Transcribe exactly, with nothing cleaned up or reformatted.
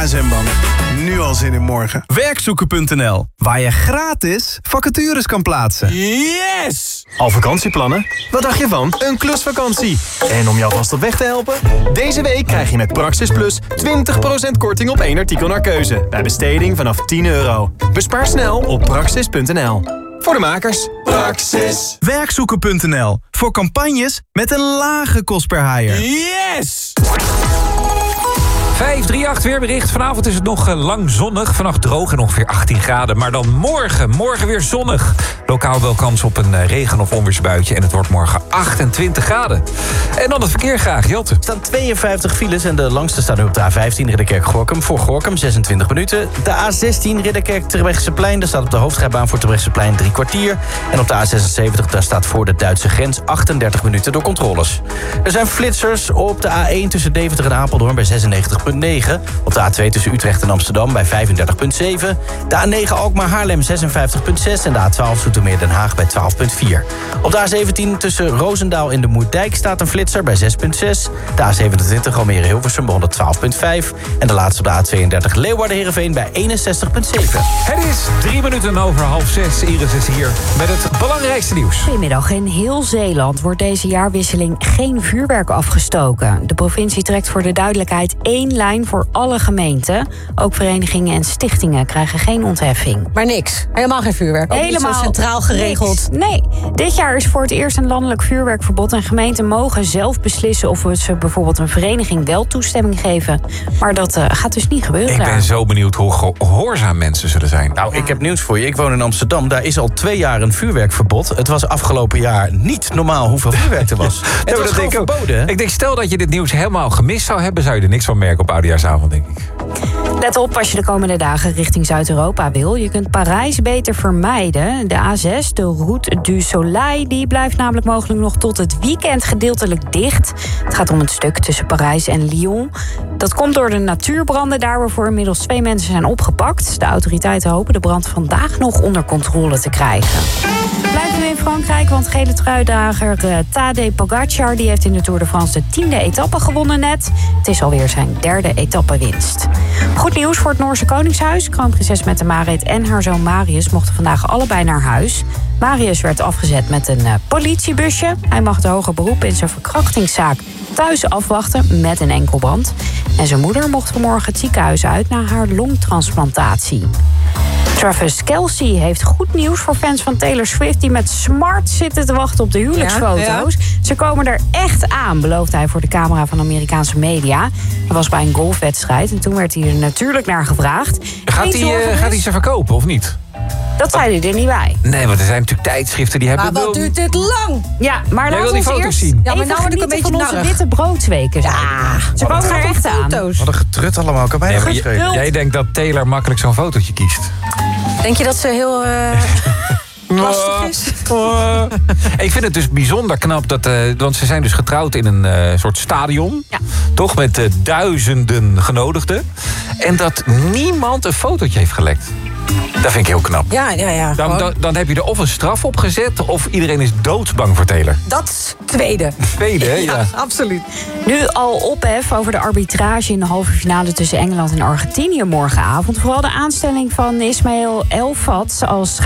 K S M-Bank. Nu al zin in morgen. Werkzoeken punt n l, waar je gratis vacatures kan plaatsen. Yes! Al vakantieplannen? Wat dacht je van een klusvakantie? En om jou vast op weg te helpen? Deze week krijg je met Praxis Plus twintig procent korting op één artikel naar keuze. Bij besteding vanaf tien euro. Bespaar snel op praxis punt n l. Voor de makers. Praxis. Werkzoeken punt n l, voor campagnes met een lage kost per haier. Yes! vijf drie acht weerbericht. Vanavond is het nog lang zonnig. Vannacht droog en ongeveer achttien graden. Maar dan morgen. Morgen weer zonnig. Lokaal wel kans op een regen- of onweersbuitje. En het wordt morgen achtentwintig graden. En dan het verkeer graag, Jelte. Er staan tweeënvijftig files en de langste staat nu op de A vijftien Ridderkerk-Gorinchem. Voor Gorinchem zesentwintig minuten. De A zestien Ridderkerk-Terbrechtseplein. Daar staat op de hoofdrijbaan voor Terbrechtseplein drie kwartier. En op de A zesenzeventig daar staat voor de Duitse grens achtendertig minuten door controles. Er zijn flitsers op de A één tussen Deventer en Apeldoorn bij zesennegentig komma negen. Op de A twee tussen Utrecht en Amsterdam bij vijfendertig komma zeven. De A negen Alkmaar-Haarlem zesenvijftig komma zes. En de A twaalf Zoetermeer-Den Haag bij twaalf komma vier. Op de A zeventien tussen Roosendaal en de Moerdijk staat een flitser bij zes komma zes. De A zevenentwintig Almere-Hilversum bij honderdtwaalf komma vijf. En de laatste op de A tweeëndertig Leeuwarden-Heerenveen bij eenenzestig komma zeven. Het is drie minuten over half zes. Iris is hier met het belangrijkste nieuws. Goedemiddag. In heel Zeeland wordt deze jaarwisseling geen vuurwerk afgestoken. De provincie trekt voor de duidelijkheid één lijn voor alle gemeenten. Ook verenigingen en stichtingen krijgen geen ontheffing. Maar niks. Helemaal geen vuurwerk. Ook Helemaal niet zo centraal geregeld. niks. Nee. Dit jaar is voor het eerst een landelijk vuurwerkverbod. En gemeenten mogen zelf beslissen of ze bijvoorbeeld een vereniging wel toestemming geven. Maar dat uh, gaat dus niet gebeuren. Ik ben daar. zo benieuwd hoe gehoorzaam mensen zullen zijn. Nou, ik heb nieuws voor je. Ik woon in Amsterdam. Daar is al twee jaar een vuurwerkverbod. Het was afgelopen jaar niet normaal hoeveel vuurwerk er was. Het Ja, was dat gewoon denk ik ook. verboden. hè? Ik denk, stel dat je dit nieuws helemaal gemist zou hebben, zou je er niks van merken op Oudejaarsavond, denk ik. Let op als je de komende dagen richting Zuid-Europa wil. Je kunt Parijs beter vermijden. De A zes, de Route du Soleil, die blijft namelijk mogelijk nog tot het weekend gedeeltelijk dicht. Het gaat om een stuk tussen Parijs en Lyon. Dat komt door de natuurbranden daar waarvoor inmiddels twee mensen zijn opgepakt. De autoriteiten hopen de brand vandaag nog onder controle te krijgen. Blijven we in Frankrijk, want gele truidrager uh, Tadej Pogacar die heeft in de Tour de France de tiende etappe gewonnen net. Het is alweer zijn derde etappewinst. Goed nieuws voor het Noorse Koningshuis. Kroonprinses Mette-Marit en haar zoon Marius mochten vandaag allebei naar huis. Marius werd afgezet met een uh, politiebusje. Hij mag het hoger beroep in zijn verkrachtingszaak thuis afwachten met een enkelband. En zijn moeder mocht vanmorgen het ziekenhuis uit na haar longtransplantatie. Travis Kelce heeft goed nieuws voor fans van Taylor Swift die met smart zitten te wachten op de huwelijksfoto's. Ja, ja. Ze komen er echt aan, belooft hij voor de camera van Amerikaanse media. Hij was bij een golfwedstrijd en toen werd hij er natuurlijk naar gevraagd. Gaat Geen hij, zorgen uh, dus. gaat hij ze verkopen of niet? Dat zei hij er niet bij. Nee, want er zijn natuurlijk tijdschriften die hebben... Maar wat duurt dit lang? Ja, maar Jij laten wil we die ons foto's eerst zien. Ja, maar even nou word ik een genieten beetje van onze narrig. witte broodweken. Ja, ze komen er echt aan. Foto's. Wat een getrut allemaal. Kan mij Nee, nog maar niet j- schelen. jij denkt dat Taylor makkelijk zo'n fotootje kiest. Denk je dat ze heel uh, lastig is? Ik vind het dus bijzonder knap, dat, uh, want ze zijn dus getrouwd in een uh, soort stadion. Ja. Toch, met uh, duizenden genodigden. En dat niemand een fotootje heeft gelekt. Dat vind ik heel knap. Ja, ja, ja. Dan, gewoon. dan, dan heb je er of een straf op gezet, of iedereen is doodsbang voor Taylor. Dat is tweede. Tweede, hè? Ja. Ja, absoluut. Nu al ophef over de arbitrage in de halve finale tussen Engeland en Argentinië morgenavond. Vooral de aanstelling van Ismaël El Fat als